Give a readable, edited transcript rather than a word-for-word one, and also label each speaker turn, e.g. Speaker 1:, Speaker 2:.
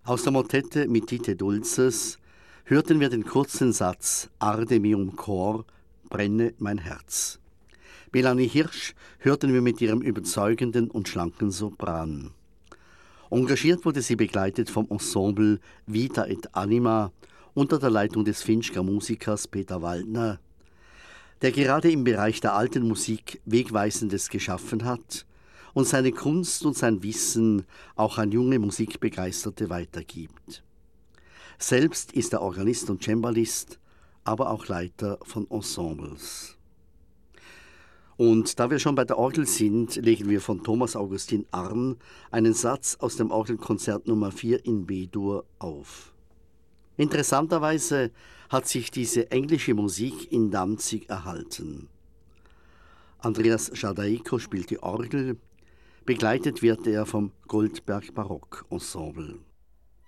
Speaker 1: Aus der Motette Mittite Dulces hörten wir den kurzen Satz Arde meum cor, brenne mein Herz. Melanie Hirsch hörten wir mit ihrem überzeugenden und schlanken Sopran. Engagiert wurde sie begleitet vom Ensemble Vita et Anima unter der Leitung des Finchker Musikers Peter Waldner, der gerade im Bereich der alten Musik Wegweisendes geschaffen hat und seine Kunst und sein Wissen auch an junge Musikbegeisterte weitergibt. Selbst ist er Organist und Cembalist, aber auch Leiter von Ensembles. Und da wir schon bei der Orgel sind, legen wir von Thomas Augustin Arn einen Satz aus dem Orgelkonzert Nummer 4 in B-Dur auf. Interessanterweise hat sich diese englische Musik in Danzig erhalten. Andreas Schadaiko spielt die Orgel, begleitet wird er vom Goldberg Barock Ensemble.